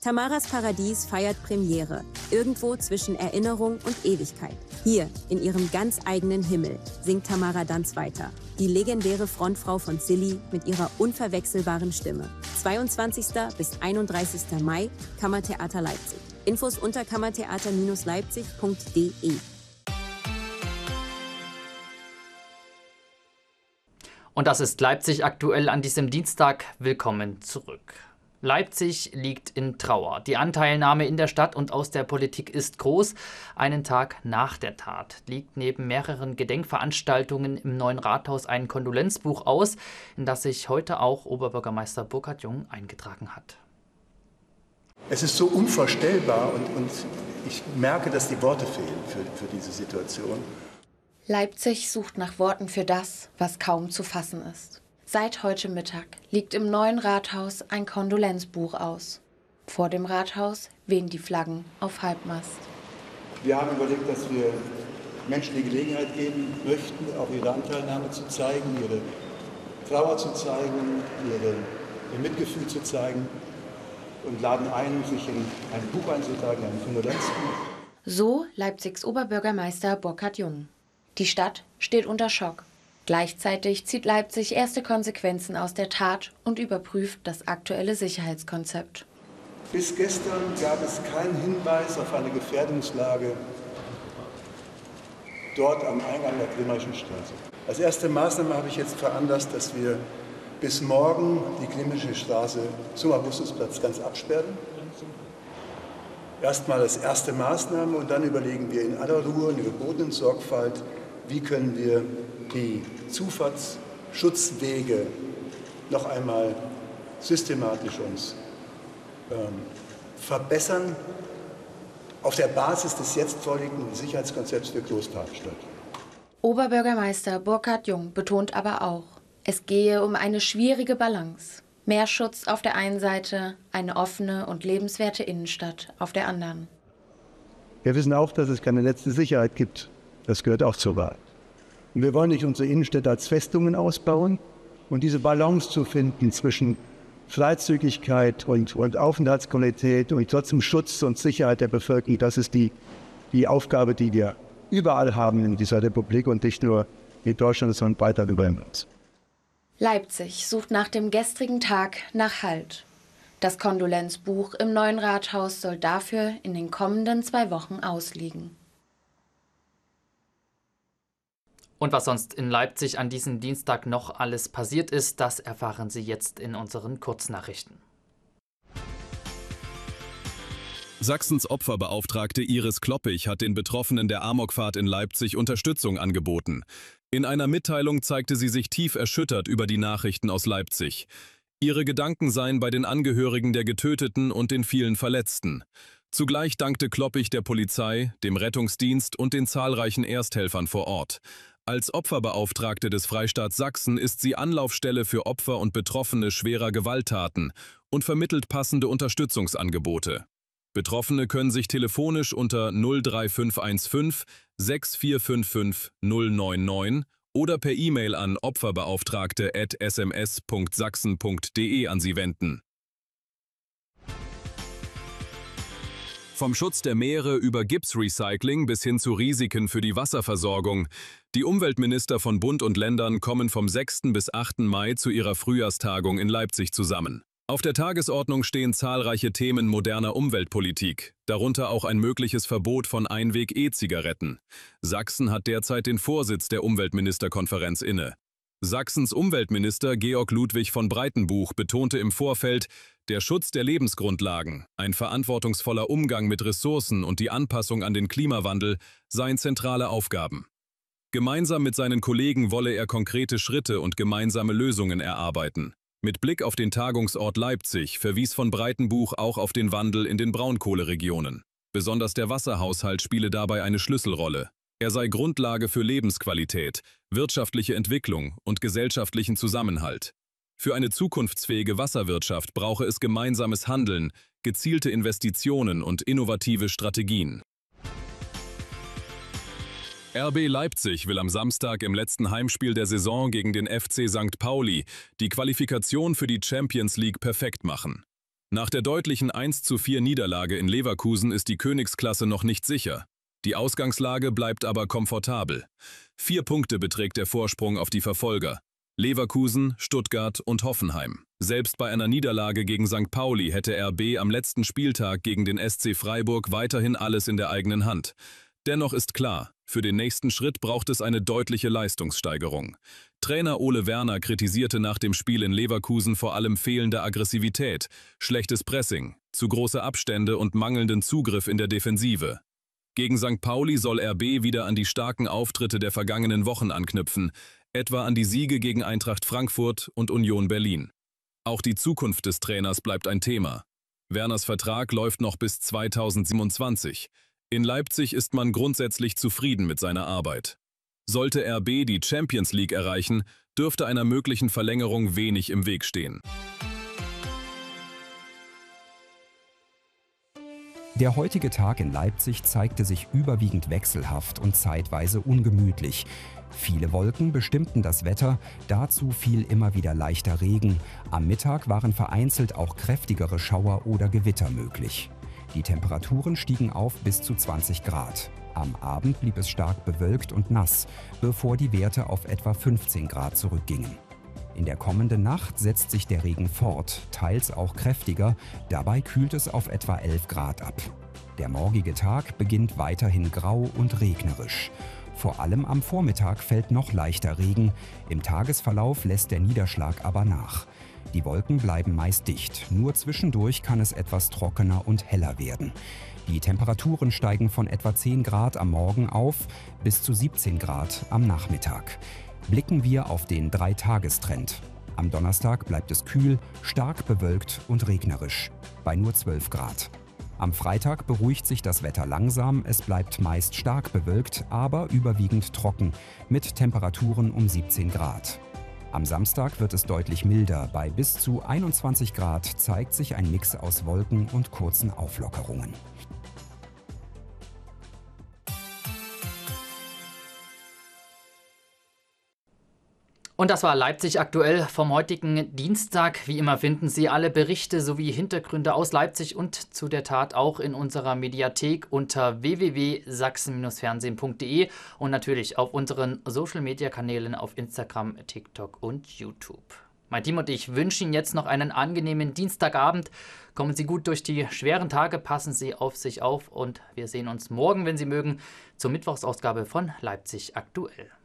Tamaras Paradies feiert Premiere, irgendwo zwischen Erinnerung und Ewigkeit. Hier, in ihrem ganz eigenen Himmel, singt Tamara Danz weiter. Die legendäre Frontfrau von Silly mit ihrer unverwechselbaren Stimme. 22. bis 31. Mai, Kammertheater Leipzig. Infos unter kammertheater-leipzig.de. Und das ist Leipzig aktuell an diesem Dienstag. Willkommen zurück. Leipzig liegt in Trauer. Die Anteilnahme in der Stadt und aus der Politik ist groß. Einen Tag nach der Tat liegt neben mehreren Gedenkveranstaltungen im Neuen Rathaus ein Kondolenzbuch aus, in das sich heute auch Oberbürgermeister Burkhard Jung eingetragen hat. Es ist so unvorstellbar und ich merke, dass die Worte fehlen für diese Situation. Leipzig sucht nach Worten für das, was kaum zu fassen ist. Seit heute Mittag liegt im Neuen Rathaus ein Kondolenzbuch aus. Vor dem Rathaus wehen die Flaggen auf Halbmast. Wir haben überlegt, dass wir Menschen die Gelegenheit geben möchten, auch ihre Anteilnahme zu zeigen, ihre Trauer zu zeigen, ihr Mitgefühl zu zeigen und laden ein, sich in ein Buch einzutragen, ein Kondolenzbuch. So Leipzigs Oberbürgermeister Burkhard Jung. Die Stadt steht unter Schock. Gleichzeitig zieht Leipzig erste Konsequenzen aus der Tat und überprüft das aktuelle Sicherheitskonzept. Bis gestern gab es keinen Hinweis auf eine Gefährdungslage dort am Eingang der Grimmerschen Straße. Als erste Maßnahme habe ich jetzt veranlasst, dass wir bis morgen die Grimmersche Straße zum Augustusplatz ganz absperren. Erstmal als erste Maßnahme und dann überlegen wir in aller Ruhe und gebotenen Sorgfalt, wie können wir die Zufahrtsschutzwege noch einmal systematisch uns verbessern auf der Basis des jetzt vorliegenden Sicherheitskonzepts für Großparkstadt. Oberbürgermeister Burkhard Jung betont aber auch, es gehe um eine schwierige Balance. Mehr Schutz auf der einen Seite, eine offene und lebenswerte Innenstadt auf der anderen. Wir wissen auch, dass es keine letzte Sicherheit gibt. Das gehört auch zur Wahrheit. Und wir wollen nicht unsere Innenstädte als Festungen ausbauen. Und diese Balance zu finden zwischen Freizügigkeit und Aufenthaltsqualität und trotzdem Schutz und Sicherheit der Bevölkerung, das ist die Aufgabe, die wir überall haben in dieser Republik und nicht nur in Deutschland, sondern weiter über uns. Leipzig sucht nach dem gestrigen Tag nach Halt. Das Kondolenzbuch im Neuen Rathaus soll dafür in den kommenden 2 Wochen ausliegen. Und was sonst in Leipzig an diesem Dienstag noch alles passiert ist, das erfahren Sie jetzt in unseren Kurznachrichten. Sachsens Opferbeauftragte Iris Kloppich hat den Betroffenen der Amokfahrt in Leipzig Unterstützung angeboten. In einer Mitteilung zeigte sie sich tief erschüttert über die Nachrichten aus Leipzig. Ihre Gedanken seien bei den Angehörigen der Getöteten und den vielen Verletzten. Zugleich dankte Kloppich der Polizei, dem Rettungsdienst und den zahlreichen Ersthelfern vor Ort. Als Opferbeauftragte des Freistaats Sachsen ist sie Anlaufstelle für Opfer und Betroffene schwerer Gewalttaten und vermittelt passende Unterstützungsangebote. Betroffene können sich telefonisch unter 03515 6455 099 oder per E-Mail an opferbeauftragte@sms.sachsen.de an sie wenden. Vom Schutz der Meere über Gipsrecycling bis hin zu Risiken für die Wasserversorgung. Die Umweltminister von Bund und Ländern kommen vom 6. bis 8. Mai zu ihrer Frühjahrstagung in Leipzig zusammen. Auf der Tagesordnung stehen zahlreiche Themen moderner Umweltpolitik, darunter auch ein mögliches Verbot von Einweg-E-Zigaretten. Sachsen hat derzeit den Vorsitz der Umweltministerkonferenz inne. Sachsens Umweltminister Georg Ludwig von Breitenbuch betonte im Vorfeld, der Schutz der Lebensgrundlagen, ein verantwortungsvoller Umgang mit Ressourcen und die Anpassung an den Klimawandel seien zentrale Aufgaben. Gemeinsam mit seinen Kollegen wolle er konkrete Schritte und gemeinsame Lösungen erarbeiten. Mit Blick auf den Tagungsort Leipzig verwies von Breitenbuch auch auf den Wandel in den Braunkohleregionen. Besonders der Wasserhaushalt spiele dabei eine Schlüsselrolle. Er sei Grundlage für Lebensqualität, wirtschaftliche Entwicklung und gesellschaftlichen Zusammenhalt. Für eine zukunftsfähige Wasserwirtschaft brauche es gemeinsames Handeln, gezielte Investitionen und innovative Strategien. RB Leipzig will am Samstag im letzten Heimspiel der Saison gegen den FC St. Pauli die Qualifikation für die Champions League perfekt machen. Nach der deutlichen 1:4 Niederlage in Leverkusen ist die Königsklasse noch nicht sicher. Die Ausgangslage bleibt aber komfortabel. 4 Punkte beträgt der Vorsprung auf die Verfolger: Leverkusen, Stuttgart und Hoffenheim. Selbst bei einer Niederlage gegen St. Pauli hätte RB am letzten Spieltag gegen den SC Freiburg weiterhin alles in der eigenen Hand. Dennoch ist klar, für den nächsten Schritt braucht es eine deutliche Leistungssteigerung. Trainer Ole Werner kritisierte nach dem Spiel in Leverkusen vor allem fehlende Aggressivität, schlechtes Pressing, zu große Abstände und mangelnden Zugriff in der Defensive. Gegen St. Pauli soll RB wieder an die starken Auftritte der vergangenen Wochen anknüpfen, etwa an die Siege gegen Eintracht Frankfurt und Union Berlin. Auch die Zukunft des Trainers bleibt ein Thema. Werners Vertrag läuft noch bis 2027. In Leipzig ist man grundsätzlich zufrieden mit seiner Arbeit. Sollte RB die Champions League erreichen, dürfte einer möglichen Verlängerung wenig im Weg stehen. Der heutige Tag in Leipzig zeigte sich überwiegend wechselhaft und zeitweise ungemütlich. Viele Wolken bestimmten das Wetter, dazu fiel immer wieder leichter Regen. Am Mittag waren vereinzelt auch kräftigere Schauer oder Gewitter möglich. Die Temperaturen stiegen auf bis zu 20 Grad. Am Abend blieb es stark bewölkt und nass, bevor die Werte auf etwa 15 Grad zurückgingen. In der kommenden Nacht setzt sich der Regen fort, teils auch kräftiger, dabei kühlt es auf etwa 11 Grad ab. Der morgige Tag beginnt weiterhin grau und regnerisch. Vor allem am Vormittag fällt noch leichter Regen, im Tagesverlauf lässt der Niederschlag aber nach. Die Wolken bleiben meist dicht, nur zwischendurch kann es etwas trockener und heller werden. Die Temperaturen steigen von etwa 10 Grad am Morgen auf bis zu 17 Grad am Nachmittag. Blicken wir auf den 3-Tagestrend. Am Donnerstag bleibt es kühl, stark bewölkt und regnerisch, bei nur 12 Grad. Am Freitag beruhigt sich das Wetter langsam, es bleibt meist stark bewölkt, aber überwiegend trocken, mit Temperaturen um 17 Grad. Am Samstag wird es deutlich milder, bei bis zu 21 Grad zeigt sich ein Mix aus Wolken und kurzen Auflockerungen. Und das war Leipzig aktuell vom heutigen Dienstag. Wie immer finden Sie alle Berichte sowie Hintergründe aus Leipzig und zu der Tat auch in unserer Mediathek unter www.sachsen-fernsehen.de und natürlich auf unseren Social-Media-Kanälen auf Instagram, TikTok und YouTube. Mein Team und ich wünschen Ihnen jetzt noch einen angenehmen Dienstagabend. Kommen Sie gut durch die schweren Tage, passen Sie auf sich auf und wir sehen uns morgen, wenn Sie mögen, zur Mittwochsausgabe von Leipzig aktuell.